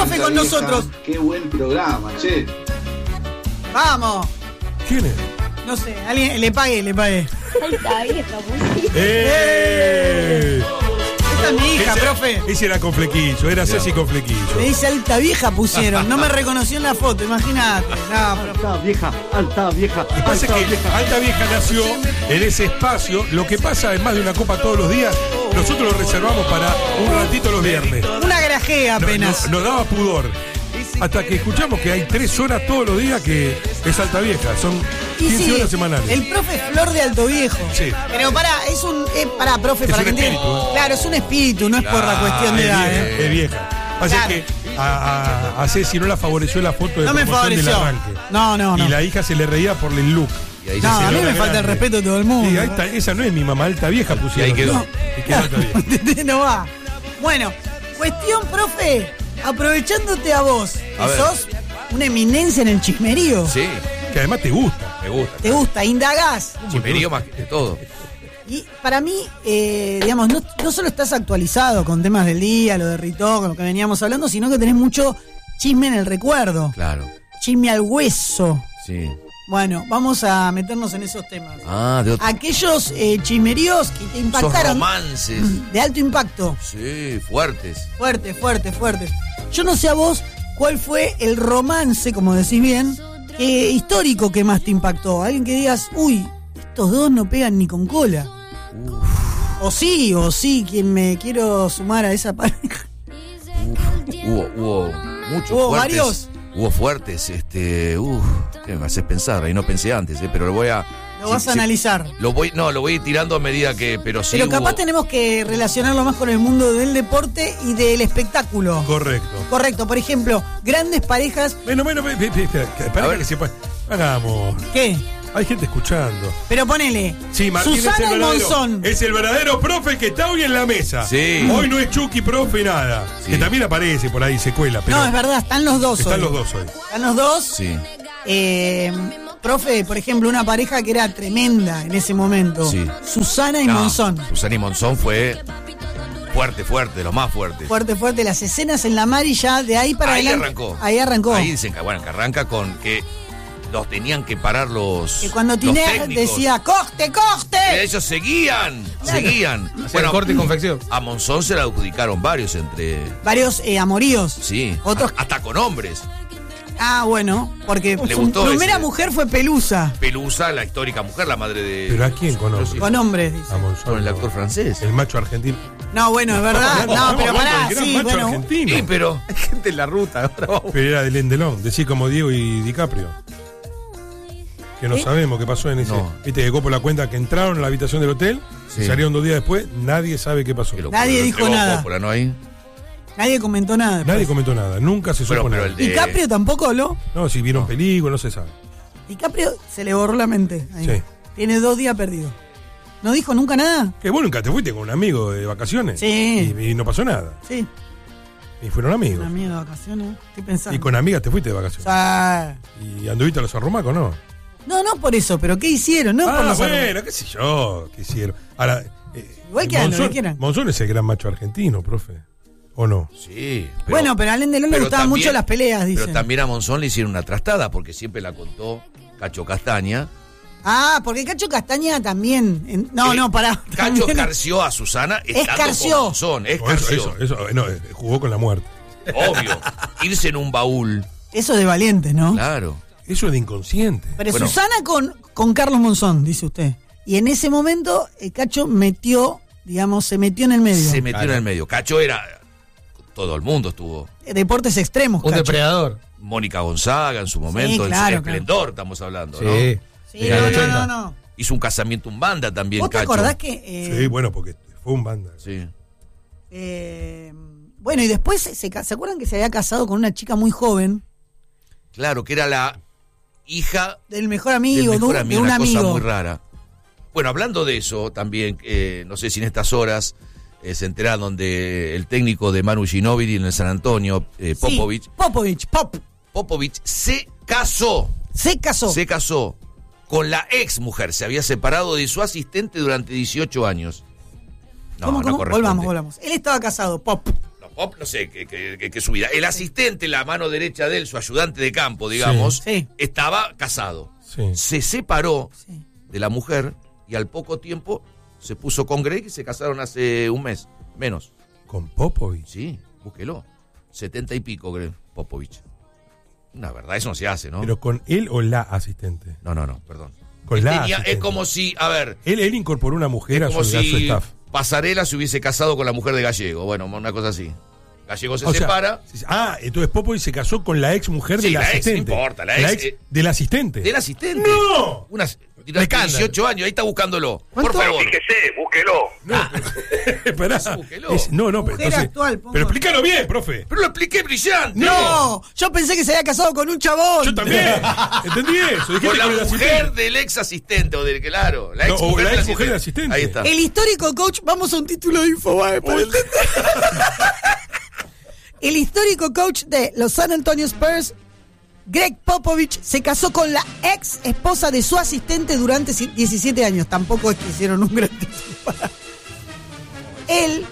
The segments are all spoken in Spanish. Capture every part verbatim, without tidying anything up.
profe con vieja, nosotros. Qué buen programa, che. Vamos. ¿Quién es? No sé, alguien le pagué, le pagué. Alta vieja, pues. ¡Eh! Esta es mi hija, Ese- profe. Ese era con flequillo, era Ceci con flequillo. Me dice alta vieja pusieron. No me reconoció en la foto, imagínate. No, pero Alta vieja, alta vieja. Lo que pasa es que Alta Vieja nació en ese espacio. Lo que pasa es más de una copa todos los días. Nosotros lo reservamos para un ratito los viernes. una grajea No- apenas. no- Nos daba pudor. Hasta que escuchamos que hay tres horas todos los días que es Alta Vieja. Son Y quince sí, horas semanales. el profe Flor de Alto Viejo. Sí. Pero pará, es un. Eh, pará, profe, Es para un que entiendan. espíritu, ¿eh? Claro, es un espíritu, no es por la cuestión de es edad, vieja, ¿eh? es vieja. Así Claro. que a, a, a Ceci no la favoreció la foto de No me promoción del favoreció. arranque. No, no, no. Y la hija se le reía por el look. Y ahí No, se a mí cenó. me falta el respeto de todo el mundo. Sí, ahí está, esa no es mi mamá, Alta Vieja pusieron. Y ahí quedó. No, y quedó Alta Vieja. no va. Bueno, cuestión, profe, aprovechándote a vos, que A ver. sos una eminencia en el chismerío. Sí, Que además te gusta. me gusta. Te gusta, indagás. Chimerío más que todo. Y para mí, eh, digamos, no, no solo estás actualizado con temas del día, lo de Ritó, con lo que veníamos hablando, sino que tenés mucho chisme en el recuerdo. Claro, Chisme al hueso. sí. Bueno, vamos a meternos en esos temas. Ah, de otro. Aquellos eh, chismeríos que te Esos impactaron. romances. De alto impacto. Sí, fuertes. Fuerte, fuerte, fuerte. Yo no sé a vos cuál fue el romance, como decís bien, eh, histórico que más te impactó. Alguien que digas, uy, estos dos no pegan ni con cola. O sí, o sí, quien me quiero sumar a esa pareja. Hubo, hubo muchos ¿Hubo fuertes. varios? Hubo fuertes, este, uff, que me haces pensar, ahí no pensé antes, eh, pero lo voy a. Lo sí, vas a sí, analizar. Lo voy, no, lo voy a ir tirando a medida que, pero sí. Pero capaz hubo- tenemos que relacionarlo más con el mundo del deporte y del espectáculo. Correcto. Correcto, por ejemplo, grandes parejas. Bueno, bueno, ve- ve- ve- espera, que- para A ver. que sepa. Hagamos. ¿Qué? Hay gente escuchando. Pero ponele. Sí, Martín Susana es el y verdadero. Monzón. Es el verdadero profe que está hoy en la mesa. Sí. Hoy no es Chucky profe nada. Sí. Que también aparece por ahí, se cuela. Pero No, es verdad, están los dos están hoy. los dos hoy. Están los dos. Sí, Eh, profe, por ejemplo, una pareja que era tremenda en ese momento. Sí. Susana y No, Monzón. Susana y Monzón fue fuerte, fuerte, de los más fuertes. Fuerte, fuerte. Las escenas en la mar y ya de ahí para Ahí adelante. arrancó. Ahí arrancó. Ahí dicen que, bueno, que arranca con que los tenían que parar los. que cuando los Tiné técnicos. decía, ¡coste, Que coste! ellos seguían, Claro. seguían. Bueno, corte y confección. A Monzón se la adjudicaron varios entre. Varios eh, amoríos. Sí. Otros. a- hasta con hombres. Ah, bueno, porque Le su gustó primera ese. mujer fue Pelusa. Pelusa, la histórica mujer, la madre de. Pero ¿a quién conoce? Con hombres, dice. A Monzón, Con el no. actor francés. El macho argentino. No, bueno, es verdad. Estamos No, pero hablando pará, del gran sí, macho bueno. argentino. Sí, pero. Hay gente en la ruta. Ahora vamos. Pero era de Lendelón, decir como Diego y DiCaprio. Que no ¿Eh? sabemos qué pasó en ese. No. Viste que Copo la cuenta que entraron a la habitación del hotel, Sí. y salieron dos días después, nadie sabe qué pasó. Qué locura, Nadie lo dijo entregó nada. Coppola, ¿no? Ahí. Nadie comentó nada. después. Nadie comentó nada, nunca se supo Pero- pero nada. el de- DiCaprio tampoco habló. No, si vieron películas, no se sabe. DiCaprio se le borró la mente. Ahí. Sí. Tiene dos días perdidos. ¿No dijo nunca nada? Que vos nunca te fuiste con un amigo de vacaciones. Sí. Y, y no pasó nada. Sí. Y fueron amigos. Una amiga de vacaciones. Estoy pensando. Y con amigas te fuiste de O vacaciones. sea, Y anduviste a los arrumacos, ¿no? no, no por eso, pero ¿qué hicieron? No por ah, los bueno, qué sé yo, qué hicieron. Ahora, eh, Igual que hagan lo que Monzón, quieran. Monzón es el gran macho argentino, profe. ¿O no? Sí. pero- Bueno, pero a Alain Delon le pero gustaban también- mucho las peleas, dicen. Pero también a Monzón le hicieron una trastada porque siempre la contó Cacho Castaña. Ah, porque Cacho Castaña también. en- No, Eh, no, pará. Cacho también- escarció a Susana estando Escarció. con Monzón. O eso, Escarció. eso, eso, no, eh, jugó con la muerte. Obvio. Irse en un baúl. Eso de valiente, ¿no? Claro. Eso es de inconsciente. Pero Bueno. Susana con, con Carlos Monzón, dice usted. Y en ese momento, el Cacho metió, digamos, se metió en el medio. Se metió Claro. en el medio. Cacho era. Todo el mundo estuvo. Deportes extremos, Un Cacho. depredador. Mónica Gonzaga en su momento, claro, en su esplendor, estamos hablando, ¿no? Sí. Sí, Era no, el no, ochenta. no, no. Hizo un casamiento en banda también, ¿Vos te Cacho. acordás que... eh, Sí, bueno, porque fue un banda. Sí. eh, bueno, y después, se, se, ¿se acuerdan que se había casado con una chica muy joven? Claro, que era la hija Del mejor del amigo, de, mejor un- amigo, de un una amigo. cosa muy rara. Bueno, hablando de eso, también, eh, no sé si en estas horas eh, se enteraron de el técnico de Manu Ginóbili en el San Antonio, eh, Sí, Popovich. Popovich, Pop. Popovich se casó, Se casó. se casó con la ex mujer. Se había separado de su asistente durante dieciocho años. No, ¿Cómo, no cómo? corresponde. Volvamos, volvamos. Él estaba casado, Pop. No, O no sé qué, qué, qué, qué su vida. El asistente, la mano derecha de él, su ayudante de campo, digamos, Sí. estaba casado. Sí. Se separó Sí. de la mujer y al poco tiempo se puso con Greg y se casaron hace un mes, menos. Con Popovich. Sí, búsquelo. Setenta y pico, Greg Popovich. Una verdad, eso no se hace, ¿no? Pero con él o la asistente. No, no, no, perdón. Con Él la tenía- asistente. es como si, a ver, Él, él incorporó una mujer a es su, como a su si staff. Pasarela se hubiese casado con la mujer de Gallego. Bueno, una cosa así. Gallego se O sea, separa sí, sí. Ah, entonces Popovich se casó con la ex mujer Sí, del la ex, asistente. no importa, la ex, eh, del asistente. del asistente. ¡No! Una, tiene escándalo. dieciocho años, ahí está buscándolo. Por favor. Fíjese, búsquelo. No, esperá. Eso búsquelo. Es- no, no, pero Mujer entonces- actual, pongo. pero explícalo bien, profe. Pero lo expliqué brillante. No, yo pensé que se había casado con un chabón. Yo también. Entendí eso. Dijiste Con la con el mujer asistente. del ex asistente, o del claro. La No, ex o mujer la del ex mujer del asistente. Ahí está. El histórico coach, vamos a un título de Infobae para entender. El histórico coach de los San Antonio Spurs, Greg Popovich, se casó con la ex esposa de su asistente durante diecisiete años. Tampoco es que hicieron un gran título. Él,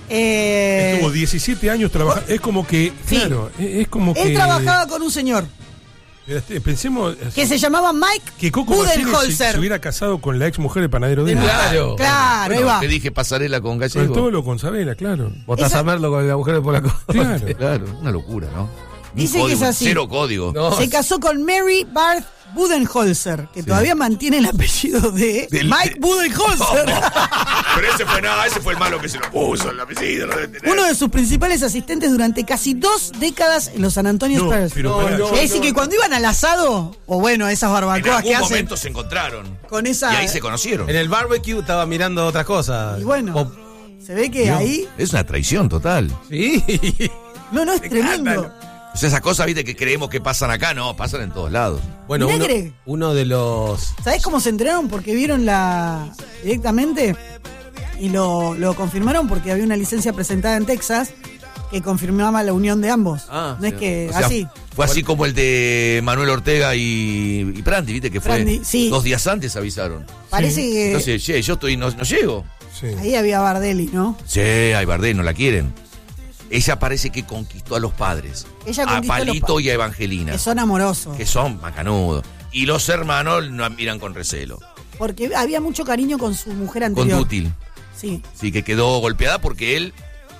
eh, Estuvo diecisiete años trabajando. Es como que, Sí. claro, es, es como que. él trabajaba con un señor Pero, este, Pensemos que se llamaba Mike que Coco Martínez se, Budenholzer. se hubiera casado con la ex mujer del panadero de Claro. Claro, ahí Bueno, va. te dije pasarela con Sobre Gallego. todo lo con Sabela, claro. Votás Esa- a Merlo con la mujer de Polaco. Claro. Claro, una locura, ¿no? Un Dice que código, es así. Cero código. No. Se casó con Mary Barth Budenholzer, que todavía mantiene el apellido de Del- Mike de- Budenholzer. Pero ese fue nada, ese fue el malo que se lo puso el apellido. Lo debe tener. Uno de sus principales asistentes durante casi dos décadas en los San Antonio No, Spurs. pero No, pará, no, yo- Es decir, que cuando iban al asado, o bueno, esas En barbacoas que algún hacen momento se encontraron. con esa. Y ahí se conocieron. En el barbecue estaba mirando otras cosas. Y bueno, Pop- se ve que No. ahí. Es una traición total. Sí. No, no, es tremendo. O sea, esas cosas, viste, que creemos que pasan acá, no, pasan en todos lados. Bueno, Mirá, uno, Greg. uno de los... ¿Sabés cómo se enteraron? Porque vieron la. directamente. Y lo, lo confirmaron porque había una licencia presentada en Texas que confirmaba la unión de ambos. no es que O sea, así. Fue así como el de Manuel Ortega y, y Prandi, viste, que fue Prandi, sí. dos días antes avisaron. Parece que Entonces, che, yo estoy, no, no llego. Sí. ahí había Bardelli, ¿no? Sí, hay Bardem, no la quieren. Ella parece que conquistó a los padres. Ella a conquistó a los Palito pa- y a Evangelina. Que son amorosos. Que son macanudos. Y los hermanos nos miran con recelo. Porque había mucho cariño con su mujer Con anterior. Dútil. Sí. Sí, que quedó golpeada porque él.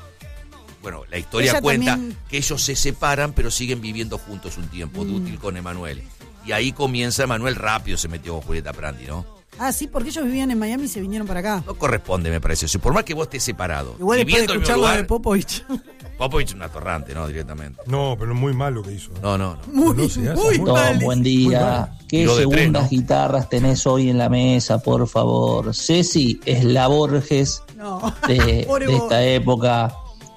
Bueno, la historia Ella cuenta también- que ellos se separan, pero siguen viviendo juntos un tiempo. Mm. Dútil con Emanuel. Y ahí comienza Emanuel rápido, se metió con Julieta Prandi, ¿no? Ah, sí, porque ellos vivían en Miami y se vinieron para acá. No corresponde, me parece. O sea, por más que vos estés separado, Igual después de viviendo en el escuchar mismo lo de lugar, Popovich. Popovich es un atorrante, ¿no? Directamente. No, pero muy mal lo que hizo. ¿eh? No, no, no. Muy, No se hace, muy muy Tom, mal. buen Muy día. mal. ¿Qué Tiró de segundas tres, ¿no? guitarras tenés hoy en la mesa, por favor? Ceci es la Borges No. de, Pobre de vos. esta época.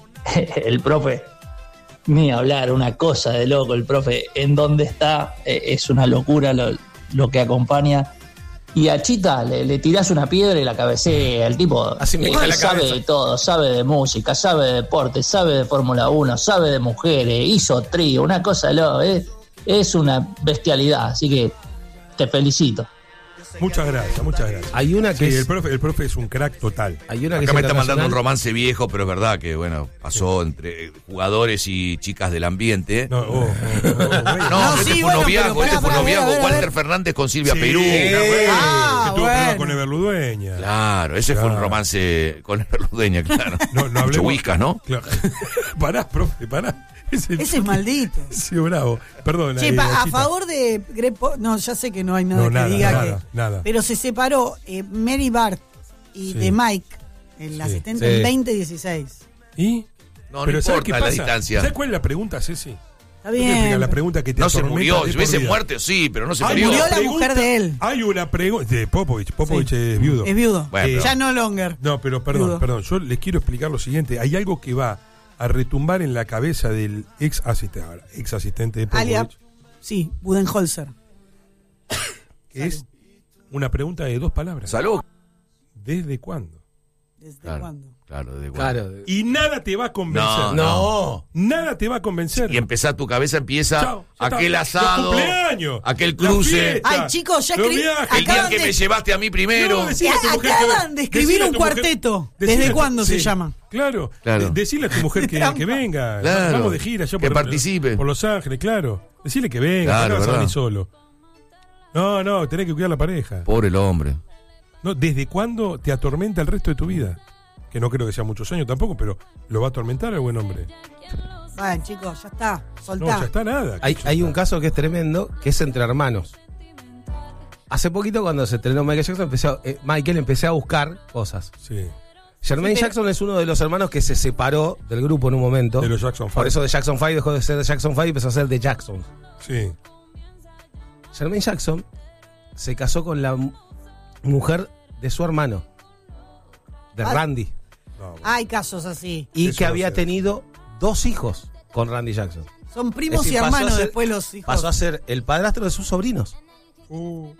El profe, ni hablar, una cosa de loco. El profe, en dónde está, eh, es una locura lo, lo que acompaña. Y a Chita le, le tirás una piedra y la cabecea. El tipo Así me eh, cae la sabe cabeza. de todo, sabe de música, sabe de deporte, sabe de Fórmula uno, sabe de mujeres, hizo trío, una cosa de loco. Es, es una bestialidad, así que te felicito. Muchas gracias, muchas gracias. Hay una que Sí, es- el profe, el profe es un crack total. Hay una que Acá es me está mandando un internacional. romance viejo, pero es verdad que, bueno, pasó entre jugadores y chicas del ambiente. No, oh, oh, oh, bueno. No, No, este sí, fue un bueno, noviazgo, pero este pará, fue un pará, noviazgo. a ver, a ver. Walter Fernández con Silvia Sí, Perú. era bueno, Ah, que tuvo bueno. problemas con Everludueña. Claro, ese fue un Claro. romance con Berludeña, claro. No, no Mucho hablemos. whiskas, ¿no? Claro. Pará, profe, pará. Ese, Ese es maldito. Sí, bravo. Perdón. Che, ahí, pa- a Nachita. favor de Greg Po- no, ya sé que no hay nada No, que nada, diga nada, que. nada. Pero se separó eh, Mary Barth y Sí. de Mike, el Sí, asistente, sí. en veinte dieciséis. ¿Y? No, no Pero ¿sabes qué importa la pasa? distancia. ¿Sabes cuál es la pregunta, Ceci? Está Yo te voy a explicar bien. la pregunta que te No se atormenta murió. de Si hubiese por vida. muerto, sí, pero no se Hay murió. murió una la mujer de él. Hay una pregunta de Popovich. Popovich Sí. es viudo. Es viudo. Bueno, ya no longer. No, pero perdón, Viudo. perdón. Yo les quiero explicar lo siguiente. Hay algo que va a retumbar en la cabeza del ex asistente, ex asistente de Alia, Popovich, sí, Budenholzer. que es una pregunta de dos palabras. Salud. ¿Desde cuándo? ¿Desde Claro, cuándo? claro, desde Claro. cuándo. Y nada te va a convencer. No, No. Nada te va a convencer. Y empezá, tu cabeza empieza Chao, ya está. aquel asado, Los cumpleaños, aquel la cruce, fiesta, Ay, chicos, ya los escribí- viajes. el día acaban que de- me llevaste a mí primero. No, decile a tu Eh, mujer acaban que- de escribir decile a un tu mujer- cuarteto. decile ¿Desde a tu- cuándo se sí, llama? Claro. Claro. De- decile a tu mujer que, Trampa. que venga. Claro. Vamos de gira. Ya Que por, participe. Por Los Ángeles, claro. Decile que venga. Claro, no vas a ¿verdad? venir solo. No, no, tenés que cuidar a la pareja. Pobre el hombre. No, ¿desde cuándo te atormenta el resto de tu vida? Que no creo que sea muchos años tampoco, pero lo va a atormentar el buen hombre. Bueno, chicos, ya está. No, Soltá. ya está nada. Hay, hay un caso que es tremendo, que es entre hermanos. Hace poquito cuando se estrenó Michael Jackson, empecé a- eh, Michael empecé a buscar cosas. Sí. Jermaine Sí, te- Jackson es uno de los hermanos que se separó del grupo en un momento. De los Jackson Five. Por eso de Jackson Five dejó de ser de Jackson Five y empezó a ser de Jackson. Sí. Jermaine Jackson se casó con la mu- mujer de su hermano, de Ah. Randy, No, bueno. Hay casos así. y Eso que no había sé. tenido dos hijos con Randy Jackson. Son primos Es decir, y pasó a hermanos ser- después los hijos. Pasó a ser el padrastro de sus sobrinos. Uh,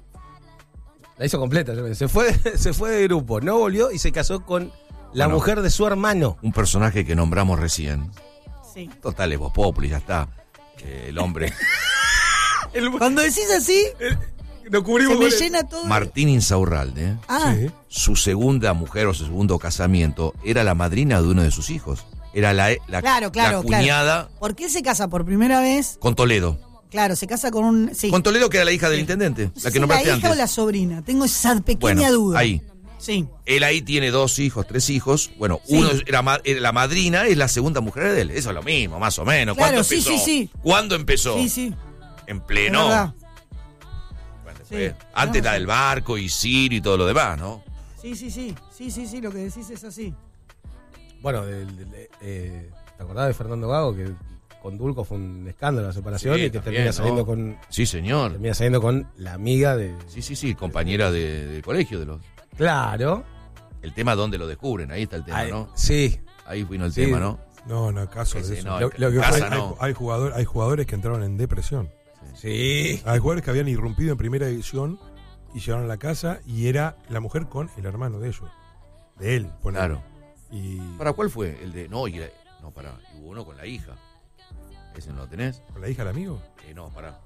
La hizo completa. Se fue, se fue de grupo, no volvió y se casó con la Bueno. mujer de su hermano. Un personaje que nombramos recién. Sí. Total, es Voz Populi, ya está. Que el hombre. Cuando decís así, Lo se cubrimos me con el- llena todo. Martín Insaurralde, Ah, sí. su segunda mujer o su segundo casamiento, era la madrina de uno de sus hijos. Era la, la, Claro, claro, la cuñada ¿por qué se casa por primera vez? con Toledo. Claro, se casa con un. Sí. Con Toledo, que era la hija del intendente, No sé la si que nombraste hija antes. o la sobrina. Tengo esa pequeña Bueno, duda. ahí. Sí. Él ahí tiene dos hijos, tres hijos. Bueno, Sí. uno era, ma- era la madrina, es la segunda mujer de él. Eso es lo mismo, más o menos. Claro, ¿Cuándo sí, empezó? sí, sí. ¿Cuándo empezó? Sí, sí. En es pleno. verdad. Bueno, Sí, después, antes tenés la razón. del barco y Sirio y todo lo demás, ¿no? Sí, sí, sí. Sí, sí, sí. Lo que decís es así. Bueno, del- del- eh, ¿te acordás de Fernando Gago? Que con Dulco fue un escándalo la separación Sí, y que también, termina saliendo ¿no? con Sí, señor. termina saliendo con la amiga de. Sí, sí, sí, compañera de, del colegio de los. Claro. El tema donde lo descubren, ahí está el tema, Ay, ¿no? Sí. Ahí vino el Sí. tema, ¿no? No, no, caso de Sí, eso. no, Lo- en lo que casa fue- hay, no. hay jugador- hay jugadores que entraron en depresión. Sí. Hay jugadores que habían irrumpido en primera división y llegaron a la casa y era la mujer con el hermano de ellos. De él, ponele. Claro. Y ¿Para cuál fue? El de. No, y era- no, pará. Y hubo uno con la hija. ¿Ese no lo tenés? con la hija del amigo. Eh, no, pará.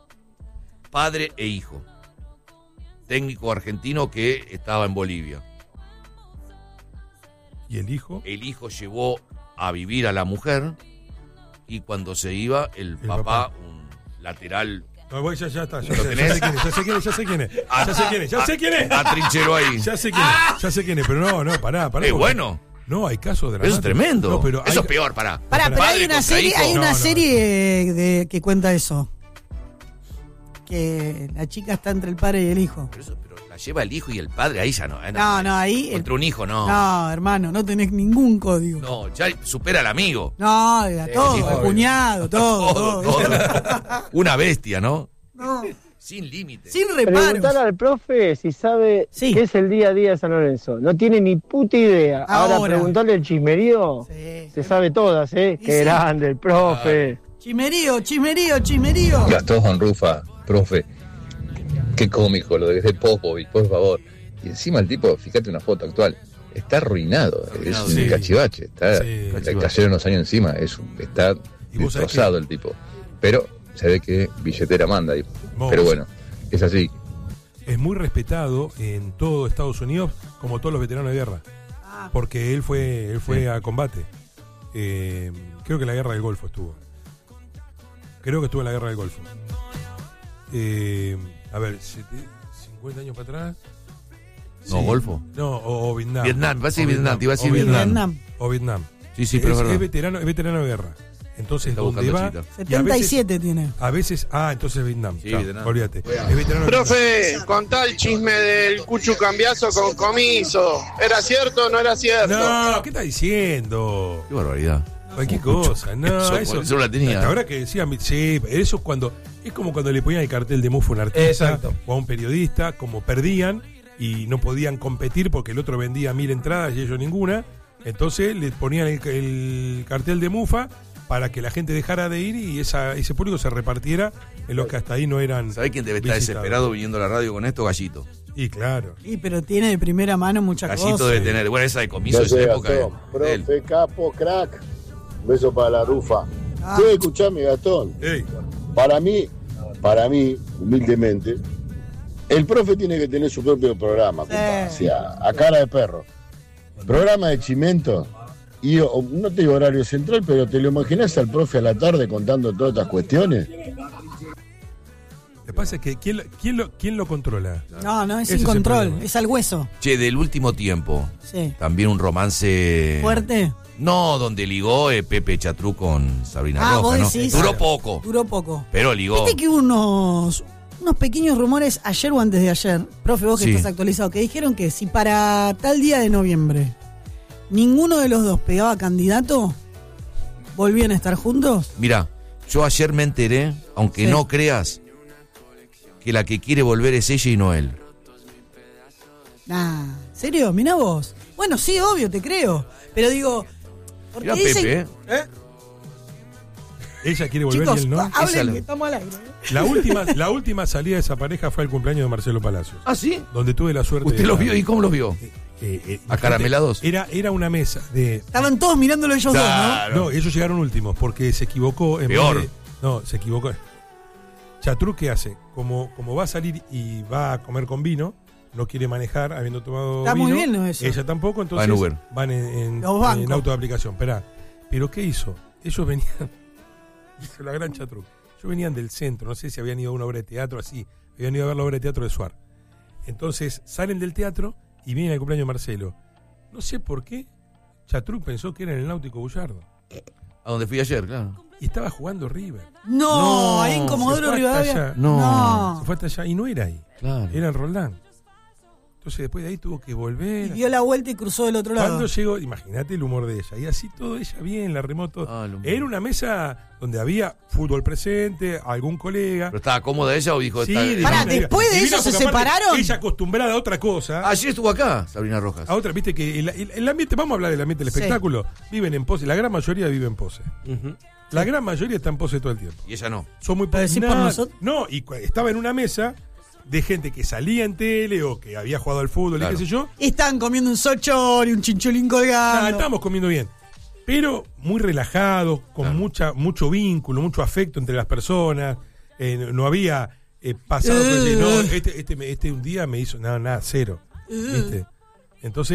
Padre e hijo. Técnico argentino que estaba en Bolivia. Y el hijo. El hijo llevó a vivir a la mujer y cuando se iba, el, El papá, papá. un lateral, No, voy, ya, ya está. Ya, ¿Lo sé, ya tenés? sé quién es, ya sé quién es, ya sé quién es. Ya sé quién es, ya sé quién es. atrincheró ahí. Ya sé quién es, ya sé quién es, pero no, no, pará, pará. Es porque- bueno. No, hay casos de la Eso es tremendo. No, pero Eso hay- es peor, pará. Pará, pero Padre hay una contra serie, hijo. hay una No, no. serie de, que cuenta eso. Que la chica está entre el padre y el hijo. Pero, eso- pero la lleva el hijo y el padre, ahí ya no. eh, No, no, ahí. el- Contra un hijo, no. No, hermano, no tenés ningún código. No, No, ya supera al amigo. era todo, sí, el obvio. cuñado, todo, Todo, todo. todo. Una bestia, ¿no? No, Sin límite. sin reparos. Preguntar al profe si sabe Sí. qué es el día a día de San Lorenzo. No tiene ni puta idea. Ahora, Ahora. preguntarle el chismerío. Sí. Se sabe todas, ¿eh? Y Qué sí. grande el profe. Chimerío, chimerío, chimerío. Gastón Rufa, profe, qué cómico lo de Popovic, por favor. Y encima el tipo, fíjate una foto actual, está arruinado, Arruinado, es un sí. cachivache, está, Sí, le cachivache. cayeron los años encima, es un- está Y vos sabés destrozado el tipo. Pero se ve que billetera manda, y- Vos- pero bueno, es así. Es muy respetado en todo Estados Unidos, como todos los veteranos de guerra. Ah, Porque él fue, él fue Sí. a combate. Eh, creo que en la guerra del Golfo estuvo. Creo que estuvo en la guerra del Golfo. Eh, a ver, siete- cincuenta años para atrás. No, Sí. Golfo. No, o, o Vietnam. Vietnam, me parece O que Vietnam, te iba a decir o Vietnam. Vietnam. O Vietnam. Sí, sí, pero es es, es verdad. veterano, es veterano de guerra. Entonces, Está donde buscando va. Chita. y a setenta y veces- siete tiene. A veces, ah, entonces Vietnam. Sí, Chao, Vietnam. olvídate. Es veterano de Vietnam. Profe, contá el chisme del Cuchu Cambiazo con Comiso. ¿Era cierto o no era cierto? No, ¿qué estás diciendo? Qué barbaridad. Cualquier cosa. No, Eso, eso, eso la tenía. Hasta ahora que decía, sí, eso es cuando. Es como cuando le ponían el cartel de Mufo a un artista Exacto. o a un periodista, como perdían y no podían competir porque el otro vendía mil entradas y ellos ninguna. Entonces le ponían el, el cartel de Mufa para que la gente dejara de ir y esa, ese público se repartiera en los que hasta ahí no eran. ¿Sabés quién debe estar visitados. desesperado viniendo a la radio con esto? Gallito. Y claro. Y pero tiene de primera mano muchas Gallito cosas. debe tener. Bueno, esa de comiso de esa Gracias, época. Gastón. de él. Profe, capo, crack. Un beso para la Rufa. Ah. Sí, escuchame, Gastón. Ey, Para mí, para mí, humildemente, el profe tiene que tener su propio programa, compa. O sea, a cara de perro. Programa de Chimento. Y o- no te digo horario central, pero ¿te lo imaginas al profe a la tarde contando todas estas cuestiones? Lo que pasa es que ¿quién, lo- quién, lo, ¿quién lo controla? No, no, es Ese sin es el control, problema. es al hueso. Che, del último tiempo. Sí. También un romance. Fuerte. No, donde ligó eh, Pepe Chatrú con Sabrina Ah, Rojas, vos ¿no? decís. Duró poco, Duró poco. pero ligó. Viste que hubo unos, unos pequeños rumores ayer o antes de ayer, profe, vos que Sí. estás actualizado, que dijeron que si para tal día de noviembre ninguno de los dos pegaba candidato, volvían a estar juntos. Mira, yo ayer me enteré, aunque Sí. no creas, que la que quiere volver es ella y no él. Nah, ¿serio? Mirá vos. Bueno, sí, obvio, te creo. Pero digo, porque Mira dicen... Pepe, ¿eh? ¿Eh? Ella quiere volver Chicos, y él no. Esa hablen la- que estamos al aire. ¿eh? La última, la última salida de esa pareja fue el cumpleaños de Marcelo Palacios, Ah, ¿sí? donde tuve la suerte ¿Usted de los estar. vio y cómo los vio? Eh, eh, ¿Acaramelados? Era, era una mesa de. Estaban todos mirándolo ellos Claro. No, ellos llegaron últimos porque se equivocó. En Peor. vez de- no, se equivocó. Chatrú, ¿qué hace? Como, como va a salir y va a comer con vino, no quiere manejar habiendo tomado Está vino. muy bien, ¿no, eso? Ella tampoco, entonces Va en Uber. van en, en- Los bancos. en auto de aplicación. Esperá. ¿Pero qué hizo? Ellos venían. Hizo la gran Chatrú. Ellos venían del centro, no sé si habían ido a una obra de teatro así. Habían ido a ver la obra de teatro de Suar. Entonces salen del teatro y vienen al cumpleaños de Marcelo. No sé por qué Chatrú pensó que era en el Náutico Bullardo. A donde fui ayer, claro. Y estaba jugando River. No, No, ahí en Comodoro Se fue hasta Rivadavia. allá. No. Se fue hasta allá y no era ahí. Claro. Era en Roldán. Entonces después de ahí tuvo que Y volver. dio la vuelta y cruzó del otro lado. Cuando llegó, imagínate el humor de ella. Y así todo ella bien, la remoto. Ah, el humor. Era una mesa donde había fútbol presente, algún colega. ¿Pero estaba cómoda ella o dijo? Sí, está- divina, Pará, divina. después de Divina eso se porque aparte separaron. Ella acostumbrada a otra cosa. Ayer estuvo acá, Sabrina Rojas. A otra, viste que el, el- el ambiente, vamos a hablar del ambiente del Sí. espectáculo. Viven en pose, la gran mayoría vive en pose. La gran mayoría está en pose todo el tiempo. Y ella no. Son muy ¿Lo decís por Nah, nosotros? No, y cu- estaba en una mesa de gente que salía en tele o que había jugado al fútbol Claro. y qué sé yo. Estaban comiendo un sochor y un chinchulín Nada, colgando. estábamos comiendo bien. Pero muy relajados, con Claro. mucha, mucho vínculo, mucho afecto entre las personas. Eh, no, no había eh, pasado. Eh. No, este, este, me- este un día me hizo nada, nada, cero. ¿Viste? Entonces.